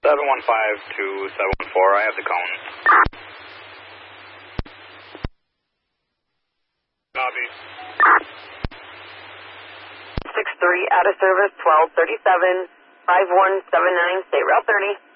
715-274, I have the cone. Copy. 63 out of service, 1237, 5179, State Route 30.